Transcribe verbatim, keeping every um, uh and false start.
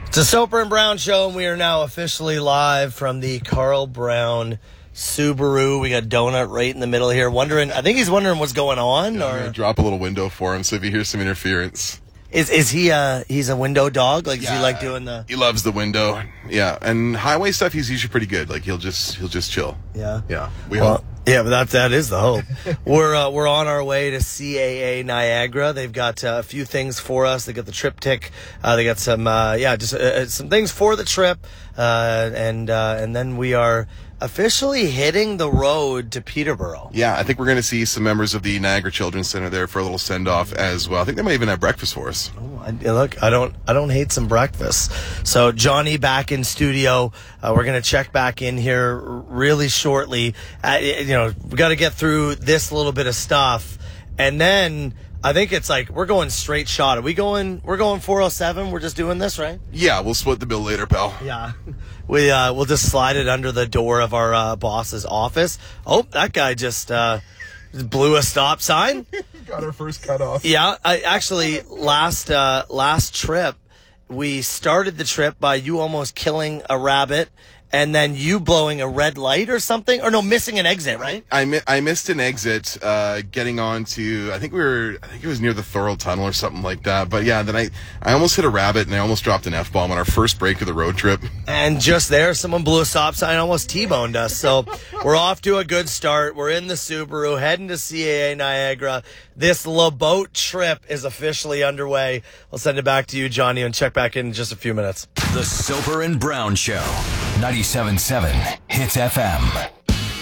It's a Soper and Brown show, and we are now officially live from the Carl Brown Subaru. We got Donut right in the middle here, wondering. I think he's wondering what's going on. Yeah, or I'm gonna drop a little window for him, so if you hear some interference. Is is he uh he's a window dog? Like, Yeah, does he like doing the? He loves the window. Yeah, and highway stuff, he's usually pretty good. Like he'll just he'll just chill. Yeah, yeah. We well, hope. Yeah, but that that is the hope. we're uh, we're on our way to C A A Niagara. They've got uh, a few things for us. They got the triptych. Uh, they got some uh, yeah, just uh, some things for the trip, uh, and uh, and then we are officially hitting the road to Peterborough. Yeah, I think we're going to see some members of the Niagara Children's Center there for a little send-off as well. I think they might even have breakfast for us. Oh, I, look, I don't, I don't hate some breakfast. So Johnny back in studio. Uh, we're going to check back in here really shortly. Uh, you know, we got to get through this little bit of stuff, and then I think it's like we're going straight shot. Are we going? We're going four oh seven. We're just doing this, right? Yeah, we'll split the bill later, pal. Yeah. We, uh, we'll just slide it under the door of our uh, boss's office. Oh, that guy just uh, blew a stop sign. Got our first cut off. Yeah, I actually last uh, last trip we started the trip by you almost killing a rabbit, and then you blowing a red light or something, or no, missing an exit, right? I, mi- I missed an exit, uh, getting on to, I think we were, I think it was near the Thorold Tunnel or something like that. But yeah, then I, I almost hit a rabbit and I almost dropped an F-bomb on our first break of the road trip. And just there, someone blew a stop sign, almost T-boned us. So we're off to a good start. We're in the Subaru, heading to C A A Niagara. This LeBoat trip is officially underway. I'll send it back to you, Johnny, and check back in just a few minutes. The Soper and Brown Show. ninety-seven point seven Hits F M.